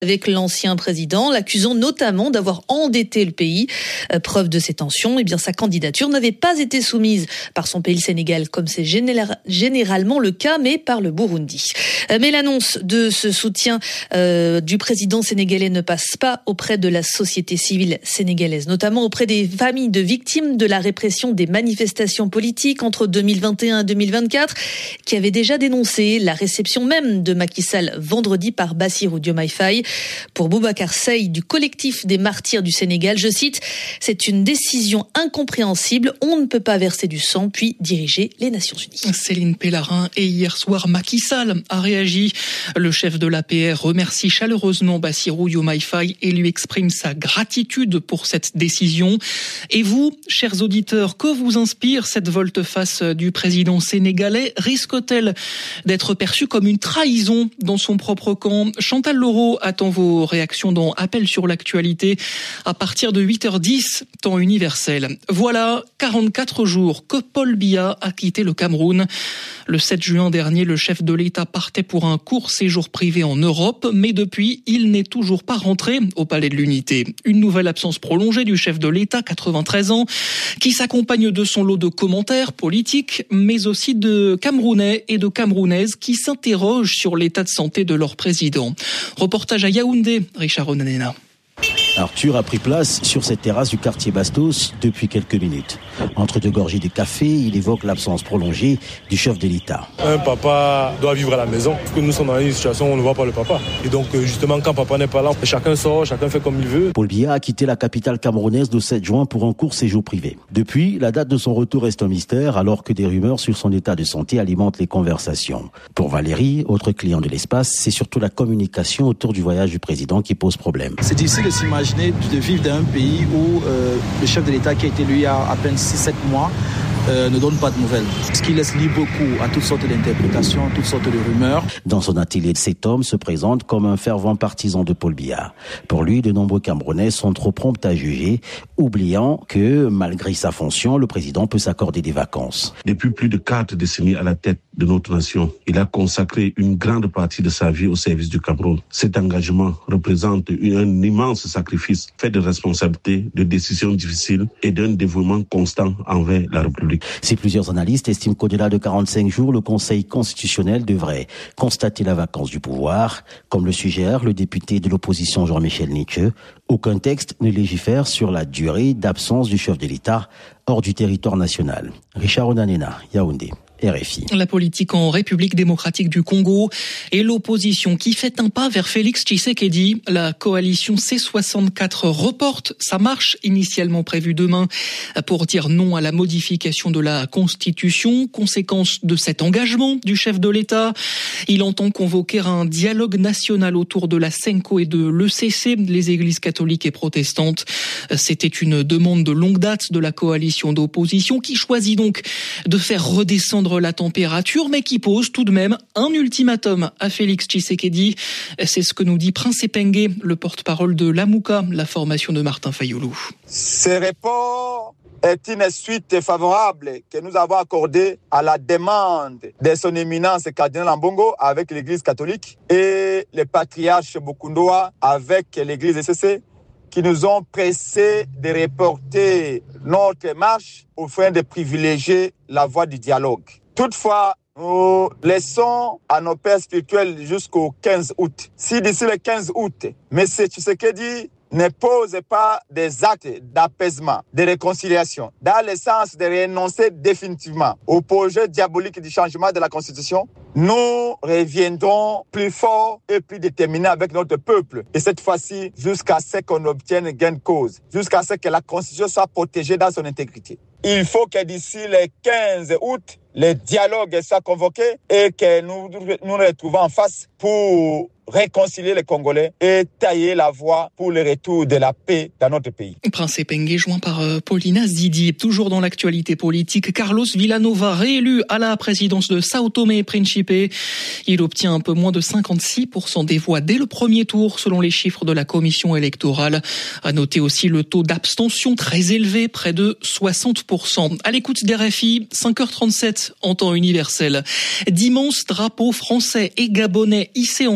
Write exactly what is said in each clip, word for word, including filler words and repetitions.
avec l'ancien président, l'accusant notamment d'avoir endetté le pays. Euh, preuve de ces tensions, eh bien, sa candidature n'avait pas été soumise par son pays, le Sénégal, comme c'est général, généralement le cas, mais par le Burundi. Euh, mais l'annonce de ce soutien euh, du président sénégalais ne passe pas auprès de la société civile sénégalaise, notamment auprès des familles de victimes de la répression des manifestations politiques entre deux mille vingt et un et deux mille vingt-quatre, qui avaient déjà dénoncé la réception même de Macky Sall vendredi par Bassirou Diomaye Faye. Pour Boubacar Seye du collectif des martyrs du Sénégal, je cite, « C'est une décision incompréhensible, on ne peut pas verser du sang puis diriger les Nations Unies ». Céline Pellarin, et hier soir, Macky Sall a réagi. Le chef de l'A P R remercie chaleureusement Bassirou Diomaye Faye et lui exprime sa gratitude pour cette décision. Et vous, chers auditeurs, que vous inspire cette volte-face du président sénégalais? Risque-t-elle d'être perçue comme une trahison dans son propre camp? Chantal Leroux attend vos réactions dans Appel sur l'actualité à partir de huit heures dix, temps universel. Voilà quarante-quatre jours que Paul Biya a quitté le Cameroun. Le sept juin dernier, le chef de l'État partait pour un court séjour privé en Europe, mais depuis, il n'est toujours pas rentré au Palais de l'Unité. Une nouvelle absence prolongée du chef de l'État, quatre-vingt-treize ans, qui s'accompagne de son lot de commentaires politiques, mais aussi de Camerounais et de Camerounaises qui s'interrogent sur l'état de santé de leur président. Reportage à Yaoundé, Richard Onanena. Arthur a pris place sur cette terrasse du quartier Bastos depuis quelques minutes. Entre deux gorgées de café, il évoque l'absence prolongée du chef de l'État. Un papa doit vivre à la maison, parce que nous sommes dans une situation où on ne voit pas le papa. Et donc justement, quand papa n'est pas là, chacun sort, chacun fait comme il veut. Paul Biya a quitté la capitale camerounaise le sept juin pour un court séjour privé. Depuis, la date de son retour reste un mystère, alors que des rumeurs sur son état de santé alimentent les conversations. Pour Valérie, autre client de l'espace, c'est surtout la communication autour du voyage du président qui pose problème. C'est difficile de s'imaginer de vivre dans un pays où euh, le chef de l'État qui a été élu il y a à peine six sept mois euh, ne donne pas de nouvelles. Ce qui laisse libre cours à toutes sortes d'interprétations, toutes sortes de rumeurs. Dans son atelier, cet homme se présente comme un fervent partisan de Paul Biya. Pour lui, de nombreux Camerounais sont trop prompts à juger, oubliant que, malgré sa fonction, le président peut s'accorder des vacances. Depuis plus de quatre décennies à la tête de notre nation, il a consacré une grande partie de sa vie au service du Cameroun. Cet engagement représente un immense sacrifice fait de responsabilités, de décisions difficiles et d'un dévouement constant envers la République. Si plusieurs analystes estiment qu'au-delà de quarante-cinq jours, le Conseil constitutionnel devrait constater la vacance du pouvoir, comme le suggère le député de l'opposition Jean-Michel Nitche, aucun texte ne légifère sur la durée d'absence du chef de l'État hors du territoire national. Richard Onanena, Yaoundé. R F I. La politique en République démocratique du Congo et l'opposition qui fait un pas vers Félix Tshisekedi. La coalition C soixante-quatre reporte sa marche initialement prévue demain pour dire non à la modification de la Constitution. Conséquence de cet engagement du chef de l'État, il entend convoquer un dialogue national autour de la Senko et de l'E C C, les églises catholiques et protestantes. C'était une demande de longue date de la coalition d'opposition qui choisit donc de faire redescendre la température, mais qui pose tout de même un ultimatum à Félix Tshisekedi. C'est ce que nous dit Prince Epengue, le porte-parole de l'Amouka, la formation de Martin Fayoulou. Ce report est une suite favorable que nous avons accordée à la demande de son éminence cardinal Ambongo avec l'église catholique et le patriarche Bukundoa avec l'église E C C, qui nous ont pressé de reporter notre marche afin de privilégier la voie du dialogue. Toutefois, nous laissons à nos pères spirituels jusqu'au quinze août. Si d'ici le quinze août, M. Tshisekedi ne pose pas des actes d'apaisement, de réconciliation, dans le sens de renoncer définitivement au projet diabolique du changement de la Constitution, nous reviendrons plus forts et plus déterminés avec notre peuple. Et cette fois-ci, jusqu'à ce qu'on obtienne gain de cause, jusqu'à ce que la Constitution soit protégée dans son intégrité. Il faut que d'ici le quinze août, le dialogue soit convoqué et que nous nous retrouvons en face pour réconcilier les Congolais et tailler la voie pour le retour de la paix dans notre pays. Prince Epengue joint par Paulina Zidi. Toujours dans l'actualité politique, Carlos Villanova réélu à la présidence de Sao Tomé et Principe. Il obtient un peu moins de cinquante-six pour cent des voix dès le premier tour selon les chiffres de la commission électorale. À noter aussi le taux d'abstention très élevé, près de soixante pour cent. À l'écoute d'R F I, cinq heures trente-sept en temps universel. D'immenses drapeaux français et gabonais hissés en face de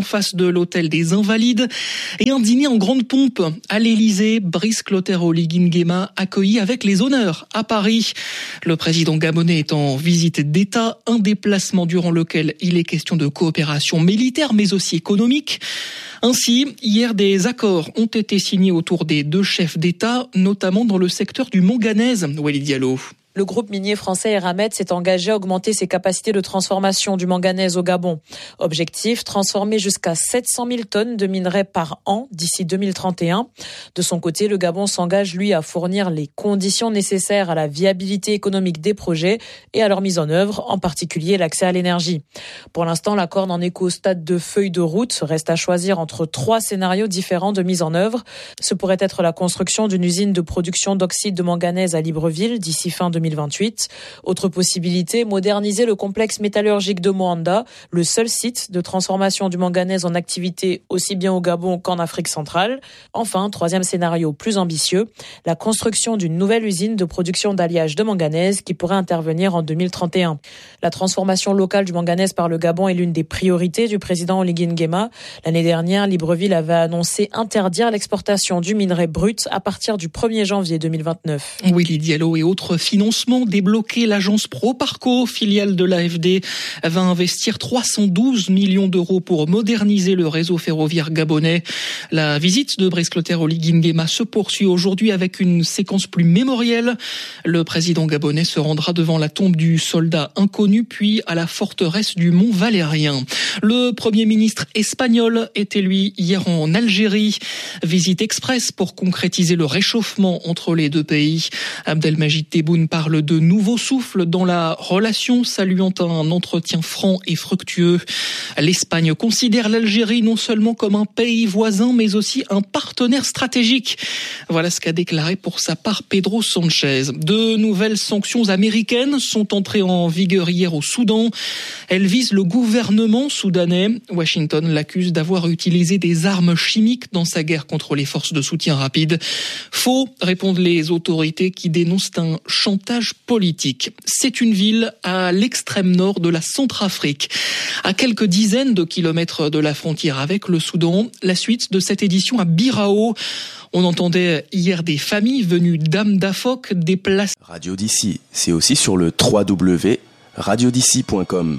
de l'hôtel des Invalides et un dîner en grande pompe à l'Élysée. Brice Clotaire Oligui Nguema accueilli avec les honneurs à Paris. Le président gabonais est en visite d'État, un déplacement durant lequel il est question de coopération militaire mais aussi économique. Ainsi, hier, des accords ont été signés autour des deux chefs d'État, notamment dans le secteur du manganèse. Walid Diallo. Le groupe minier français Eramet s'est engagé à augmenter ses capacités de transformation du manganèse au Gabon. Objectif, transformer jusqu'à sept cent mille tonnes de minerais par an d'ici deux mille trente et un. De son côté, le Gabon s'engage, lui, à fournir les conditions nécessaires à la viabilité économique des projets et à leur mise en œuvre, en particulier l'accès à l'énergie. Pour l'instant, l'accord n'en est qu'au stade de feuille de route. Reste à choisir entre trois scénarios différents de mise en œuvre. Ce pourrait être la construction d'une usine de production d'oxyde de manganèse à Libreville d'ici fin deux mille vingt-huit. Autre possibilité, moderniser le complexe métallurgique de Moanda, le seul site de transformation du manganèse en activité aussi bien au Gabon qu'en Afrique centrale. Enfin, troisième scénario plus ambitieux, la construction d'une nouvelle usine de production d'alliage de manganèse qui pourrait intervenir en deux mille trente et un. La transformation locale du manganèse par le Gabon est l'une des priorités du président Oligui Nguema. L'année dernière, Libreville avait annoncé interdire l'exportation du minerai brut à partir du premier janvier deux mille vingt-neuf. Willy Diallo et autres financements débloqués. L'agence Proparco, filiale de l'A F D, va investir trois cent douze millions d'euros pour moderniser le réseau ferroviaire gabonais. La visite de Brice Clotaire Oligui Nguema se poursuit aujourd'hui avec une séquence plus mémorielle. Le président gabonais se rendra devant la tombe du soldat inconnu, puis à la forteresse du Mont Valérien. Le premier ministre espagnol était lui hier en Algérie. Visite express pour concrétiser le réchauffement entre les deux pays. Abdelmajid Tebboune parle de nouveau souffle dans la relation, saluant un entretien franc et fructueux. L'Espagne considère l'Algérie non seulement comme un pays voisin, mais aussi un partenaire stratégique. Voilà ce qu'a déclaré pour sa part Pedro Sanchez. De nouvelles sanctions américaines sont entrées en vigueur hier au Soudan. Elles visent le gouvernement soudanais. Washington l'accuse d'avoir utilisé des armes chimiques dans sa guerre contre les forces de soutien rapide. Faux, répondent les autorités qui dénoncent un chantage politique. C'est une ville à l'extrême nord de la Centrafrique, à quelques dizaines de kilomètres de la frontière avec le Soudan. La suite de cette édition à Birao. On entendait hier des familles venues d'Amdafok déplacées. Radio d'ici, c'est aussi sur le w w w point radio d'ici point com.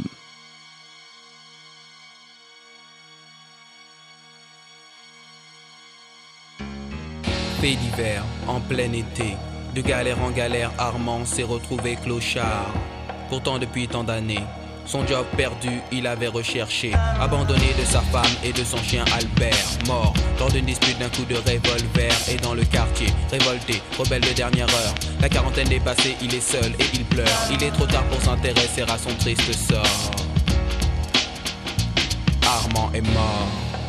Fait d'hiver, en plein été, de galère en galère, Armand s'est retrouvé clochard. Pourtant depuis tant d'années, son job perdu, il avait recherché. Abandonné de sa femme et de son chien Albert. Mort lors d'une dispute d'un coup de revolver. Et dans le quartier, révolté, rebelle de dernière heure. La quarantaine dépassée, il est seul et il pleure. Il est trop tard pour s'intéresser à son triste sort. Armand est mort.